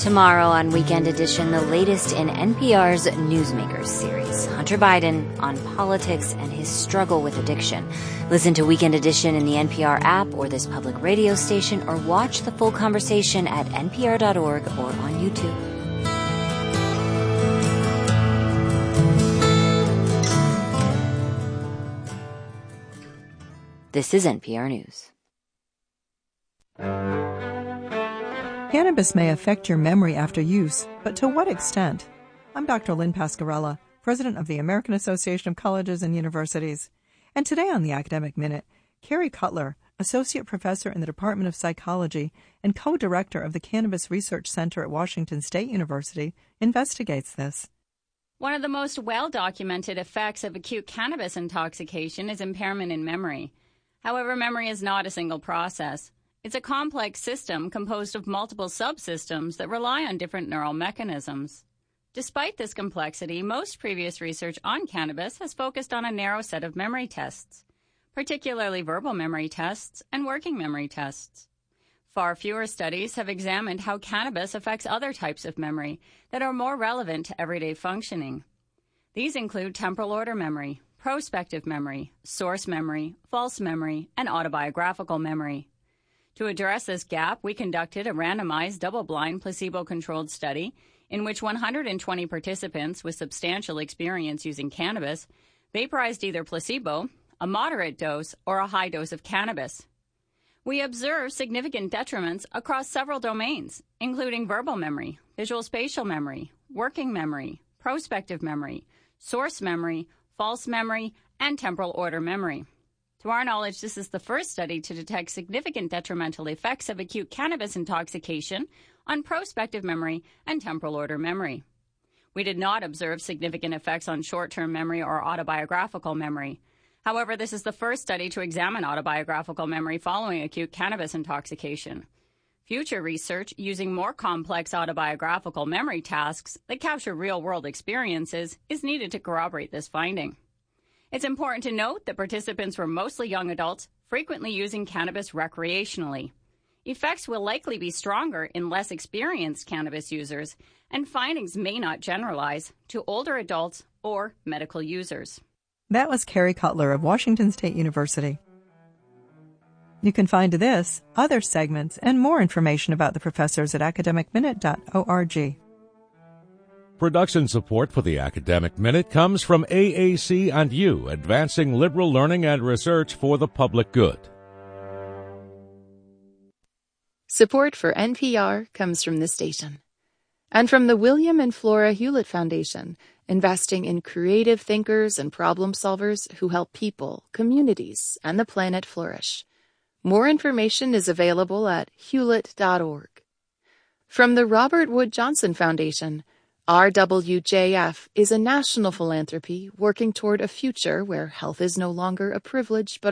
Tomorrow on Weekend Edition, the latest in NPR's Newsmakers series, Hunter Biden on politics and his struggle with addiction. Listen to Weekend Edition in the NPR app or this public radio station, or watch the full conversation at npr.org or on YouTube. This is NPR News. Cannabis may affect your memory after use, but to what extent? I'm Dr. Lynn Pasquarella, president of the American Association of Colleges and Universities. And today on the Academic Minute, Kerry Cutler, associate professor in the Department of Psychology and co-director of the Cannabis Research Center at Washington State University, investigates this. One of the most well-documented effects of acute cannabis intoxication is impairment in memory. However, memory is not a single process. It's a complex system composed of multiple subsystems that rely on different neural mechanisms. Despite this complexity, most previous research on cannabis has focused on a narrow set of memory tests, particularly verbal memory tests and working memory tests. Far fewer studies have examined how cannabis affects other types of memory that are more relevant to everyday functioning. These include temporal order memory, prospective memory, source memory, false memory, and autobiographical memory. To address this gap, we conducted a randomized, double-blind, placebo-controlled study in which 120 participants with substantial experience using cannabis vaporized either placebo, a moderate dose, or a high dose of cannabis. We observed significant detriments across several domains, including verbal memory, visual spatial memory, working memory, prospective memory, source memory, false memory, and temporal order memory. To our knowledge, this is the first study to detect significant detrimental effects of acute cannabis intoxication on prospective memory and temporal order memory. We did not observe significant effects on short-term memory or autobiographical memory. However, this is the first study to examine autobiographical memory following acute cannabis intoxication. Future research using more complex autobiographical memory tasks that capture real-world experiences is needed to corroborate this finding. It's important to note that participants were mostly young adults, frequently using cannabis recreationally. Effects will likely be stronger in less experienced cannabis users, and findings may not generalize to older adults or medical users. That was Kerry Cutler of Washington State University. You can find this, other segments, and more information about the professors at academicminute.org. Production support for the Academic Minute comes from AAC and you, advancing liberal learning and research for the public good. Support for NPR comes from this station and from the William and Flora Hewlett Foundation, investing in creative thinkers and problem solvers who help people, communities, and the planet flourish. More information is available at hewlett.org. From the Robert Wood Johnson Foundation, RWJF is a national philanthropy working toward a future where health is no longer a privilege but